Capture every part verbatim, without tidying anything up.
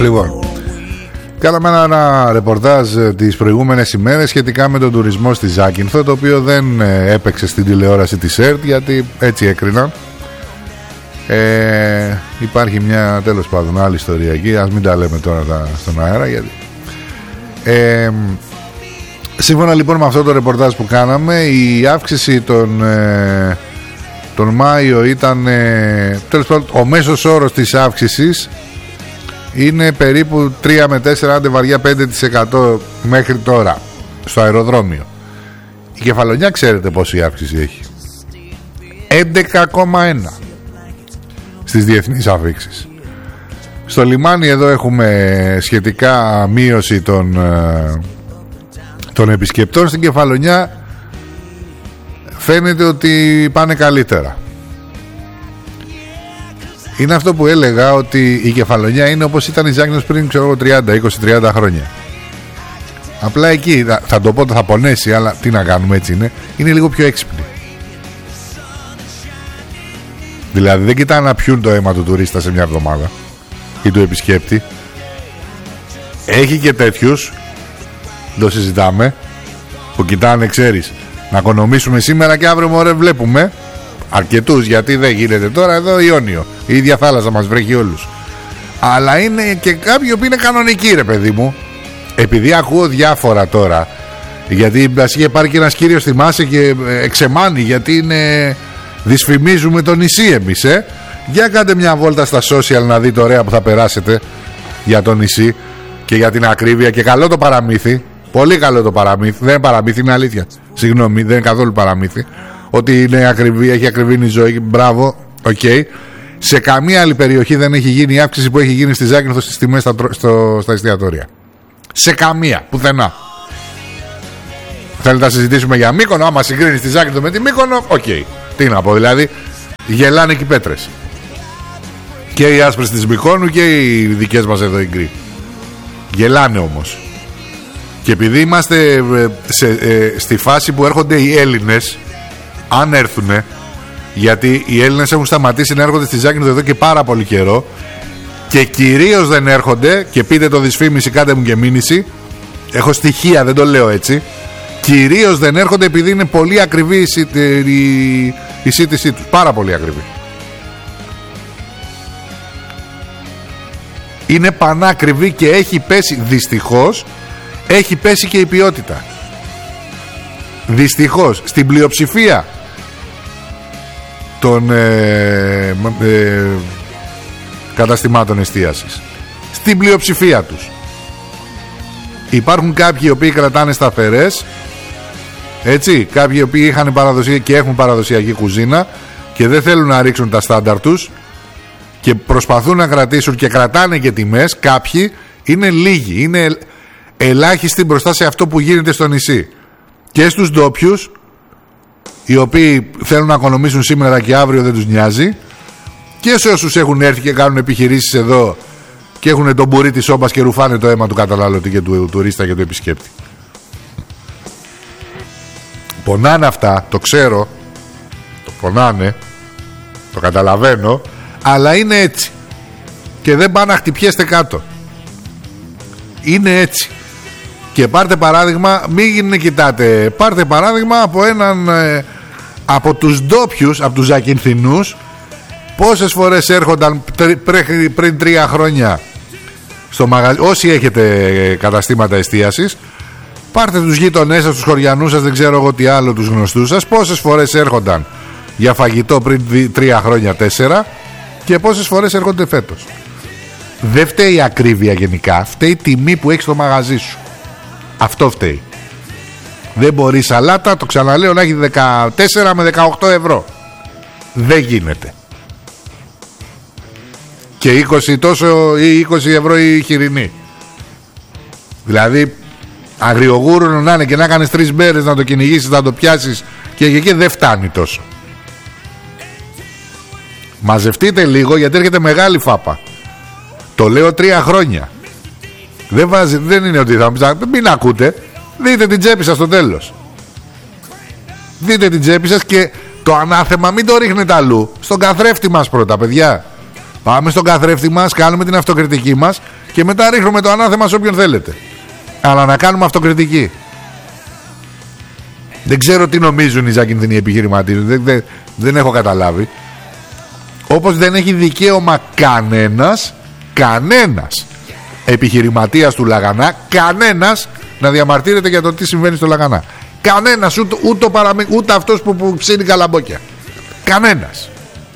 Λοιπόν, κάναμε ένα ρεπορτάζ τις προηγούμενες ημέρες σχετικά με τον τουρισμό στη Ζάκυνθο, το οποίο δεν έπαιξε στην τηλεόραση της ΕΡΤ γιατί έτσι έκριναν. Ε, υπάρχει μια, τέλος πάντων, άλλη ιστορία εκεί. Ας μην τα λέμε τώρα τα, στον αέρα γιατί... Ε, σύμφωνα λοιπόν με αυτό το ρεπορτάζ που κάναμε, η αύξηση τον, ε, τον Μάιο ήταν ε, τέλος πάντων, ο μέσος όρος της αύξησης είναι περίπου τρία με τέσσερα, άντε βαριά πέντε τοις εκατό μέχρι τώρα στο αεροδρόμιο. Η Κεφαλονιά ξέρετε πόση αύξηση έχει? έντεκα κόμμα ένα στις διεθνείς αφήξεις. Στο λιμάνι εδώ έχουμε σχετικά μείωση των, των επισκεπτών. Στην Κεφαλονιά φαίνεται ότι πάνε καλύτερα. Είναι αυτό που έλεγα, ότι η Κεφαλονιά είναι όπως ήταν η Ζάκυνθος πριν, ξέρω, τριάντα, είκοσι τριάντα χρόνια. Απλά εκεί θα το πω, θα πονέσει, αλλά τι να κάνουμε, έτσι είναι. Είναι λίγο πιο έξυπνη. Δηλαδή δεν κοιτάνε να πιούν το αίμα του τουρίστα σε μια εβδομάδα ή του επισκέπτη. Έχει και τέτοιους, το συζητάμε, που κοιτάνε, ξέρεις, να οικονομήσουμε σήμερα και αύριο μωρέ βλέπουμε. Αρκετούς, γιατί δεν γίνεται τώρα εδώ Ιόνιο, η ίδια θάλασσα μας βρέχει όλους. Αλλά είναι και κάποιοι που είναι κανονικοί, ρε παιδί μου. Επειδή ακούω διάφορα τώρα, γιατί μας είχε πάρει και ένας κύριος, θυμάσαι, και εξεμάνει γιατί είναι... δυσφημίζουμε το νησί εμείς, ε. Για κάντε μια βόλτα στα social να δείτε ωραία που θα περάσετε για το νησί και για την ακρίβεια. Και καλό το παραμύθι, πολύ καλό το παραμύθι. Δεν είναι παραμύθι, είναι αλήθεια. Συγγνώμη, δεν είναι καθόλου παραμύθι. Ότι είναι ακριβή, έχει ακριβήνει η ζωή. Μπράβο, οκ. Okay. Σε καμία άλλη περιοχή δεν έχει γίνει η αύξηση που έχει γίνει στη Ζάκυνθο στις τιμές στα, στο, στα εστιατόρια. Σε καμία, πουθενά. Θέλετε να συζητήσουμε για Μύκονο? Άμα συγκρίνει τη Ζάκυνθο με τη Μύκονο, οκ. Okay. Τι να πω, δηλαδή γελάνε και οι πέτρες. Και οι άσπρες της Μυκόνου και οι δικές μας εδώ οι γκρι. Γελάνε όμως. Και επειδή είμαστε σε, ε, στη φάση που έρχονται οι Έλληνες, αν έρθουνε, γιατί οι Έλληνες έχουν σταματήσει να έρχονται στη Ζάκυνθο εδώ και πάρα πολύ καιρό, και κυρίως δεν έρχονται, και πείτε το δυσφήμιση, κάντε μου και μήνυση, έχω στοιχεία, δεν το λέω έτσι, κυρίως δεν έρχονται επειδή είναι πολύ ακριβή η, η, η σύντησή τους, πάρα πολύ ακριβή. Είναι πανάκριβη και έχει πέσει, δυστυχώς έχει πέσει και η ποιότητα. Δυστυχώς στην πλειοψηφία των ε, ε, καταστημάτων εστίασης, στην πλειοψηφία τους. Υπάρχουν κάποιοι οι οποίοι κρατάνε σταθερές, έτσι, κάποιοι οι οποίοι είχαν παραδοσία και έχουν παραδοσιακή κουζίνα και δεν θέλουν να ρίξουν τα στάνταρ τους και προσπαθούν να κρατήσουν και κρατάνε και τιμές. Κάποιοι είναι λίγοι, είναι ελάχιστοι μπροστά σε αυτό που γίνεται στο νησί. Και στους ντόπιους, οι οποίοι θέλουν να οικονομήσουν σήμερα και αύριο δεν τους νοιάζει, και σε όσους έχουν έρθει και κάνουν επιχειρήσεις εδώ και έχουν τον μπουρί της σόμπας και ρουφάνε το αίμα του καταναλωτή και του τουρίστα και του επισκέπτη. Πονάνε αυτά, το ξέρω, το πονάνε, το καταλαβαίνω, αλλά είναι έτσι. Και δεν πάνε να χτυπιέστε κάτω. Είναι έτσι. Και πάρτε παράδειγμα, μην κοιτάτε, πάρτε παράδειγμα από έναν, ε, από τους ντόπιους, από τους Ζακυνθινούς, πόσες φορές έρχονταν πριν, πριν τρία χρόνια στο μαγαζί. Όσοι έχετε καταστήματα εστίασης, πάρτε τους γείτονές σας, τους χωριανούς σας, δεν ξέρω εγώ τι άλλο, τους γνωστούς σας, πόσες φορές έρχονταν για φαγητό πριν τρία χρόνια, τέσσερα, και πόσες φορές έρχονται φέτος. Δεν φταίει η ακρίβεια γενικά, φταίει η τιμή που έχεις στο μαγαζί σου. Αυτό φταίει. Δεν μπορεί η σαλάτα, το ξαναλέω, να έχει δεκατέσσερα με δεκαοκτώ ευρώ. Δεν γίνεται. Και είκοσι τόσο ή είκοσι ευρώ η χοιρινή. Δηλαδή αγριογούρουνο να είναι και να κάνεις τρεις μέρες να το κυνηγήσεις, να το πιάσεις, και εκεί δεν φτάνει τόσο. Μαζευτείτε λίγο, γιατί έρχεται μεγάλη φάπα. Το λέω τρία χρόνια. Δεν, βάζει, δεν είναι ότι θα μην ακούτε. Δείτε την τσέπη σας στο τέλος. Δείτε την τσέπη σας και το ανάθεμα μην το ρίχνετε αλλού. Στον καθρέφτη μας πρώτα, παιδιά. Πάμε στον καθρέφτη μας, κάνουμε την αυτοκριτική μας Και μετά ρίχνουμε το ανάθεμα σε όποιον θέλετε. Αλλά να κάνουμε αυτοκριτική. Δεν ξέρω τι νομίζουν οι ζακινδυνοί επιχειρηματίες. Δεν, δεν, δεν έχω καταλάβει. Όπως δεν έχει δικαίωμα κανένας, κανένας επιχειρηματίας του Λαγανά, κανένας να διαμαρτύρεται για το τι συμβαίνει στο Λαγανά. Κανένας, ούτε, ούτε, παραμε, ούτε αυτός που, που ψήνει καλαμπόκια. Κανένας.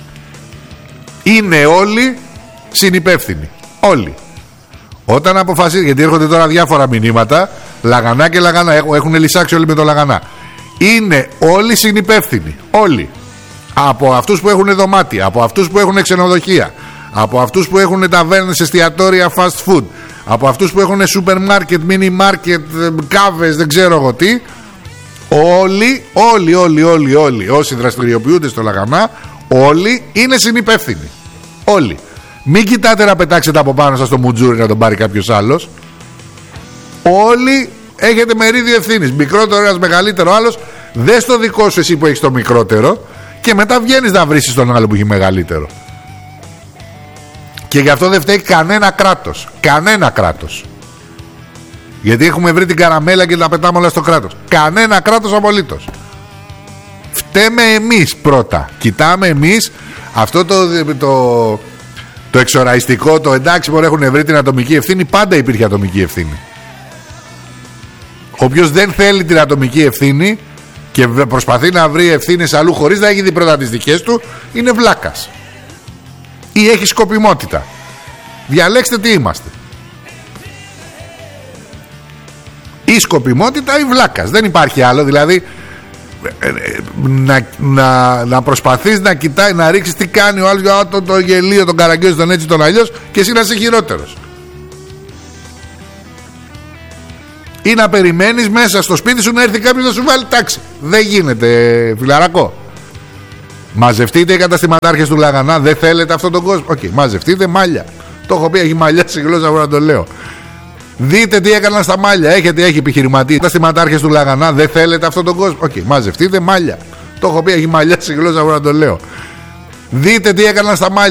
Είναι όλοι συνυπεύθυνοι. Όλοι. Όταν αποφασίζει, γιατί έρχονται τώρα διάφορα μηνύματα, Λαγανά και Λαγανά, έχουν λυσάξει όλοι με το Λαγανά. Είναι όλοι συνυπεύθυνοι. Όλοι. Από αυτούς που έχουν δωμάτια, από αυτούς που έχουν ξενοδοχεία, από αυτούς που έχουν ταβέρνες, εστιατόρια, fast food, από αυτούς που έχουν σούπερ μάρκετ, μίνι μάρκετ, κάβες, δεν ξέρω εγώ τι. Όλοι, όλοι, όλοι, όλοι, όλοι όσοι δραστηριοποιούνται στο Λαγανά, όλοι είναι συνυπεύθυνοι. Όλοι. Μην κοιτάτε να πετάξετε από πάνω σας το μουτζούρι να τον πάρει κάποιος άλλος. Όλοι έχετε μερίδιο ευθύνης. Μικρότερο ένας, μεγαλύτερο άλλος. Δες το δικό σου εσύ που έχεις το μικρότερο και μετά βγαίνεις να βρίσεις τον άλλο που έχει μεγαλύτερο. Και γι' αυτό δεν φταίει κανένα κράτος. Κανένα κράτος. Γιατί έχουμε βρει την καραμέλα και τα πετάμε όλα στο κράτος. Κανένα κράτος απολύτως. Φταίμε εμείς πρώτα. Κοιτάμε εμείς αυτό το, το, το εξοραϊστικό, το εντάξει που έχουν βρει την ατομική ευθύνη. Πάντα υπήρχε ατομική ευθύνη. Όποιος δεν θέλει την ατομική ευθύνη και προσπαθεί να βρει ευθύνες αλλού χωρίς να έχει δει πρώτα τις δικές του, είναι βλάκας ή έχει σκοπιμότητα. Διαλέξτε τι είμαστε, ή σκοπιμότητα ή βλάκας. Δεν υπάρχει άλλο. Δηλαδή να, να, να προσπαθείς να κοιτάει, να ρίξεις τι κάνει ο άλλος, το, το γελίο, τον καραγκιόζη, τον έτσι, τον αλλιώς, και εσύ να είσαι χειρότερος. Ή να περιμένεις μέσα στο σπίτι σου να έρθει κάποιος να σου βάλει τάξη. Δεν γίνεται, φιλαράκο. Μαζευτείτε οι καταστηματάρχες του Λαγανά. Δεν θέλετε αυτόν τον κόσμο. Οκ, okay, μαζευτείτε μάλια. Το έχω πει, έχει μαλλιάσει η γλώσσα μου να το λέω. Δείτε τι έκαναν στα μάλια. Έχετε, έχει επιχειρηματίες. Καταστηματάρχες του Λαγανά. Δεν θέλετε αυτόν τον κόσμο. Οκ, okay, μαζευτείτε μάλια. Το έχω πει, έχει μαλλιάσει η γλώσσα μου να το λέω. Δείτε τι έκαναν στα μάλια.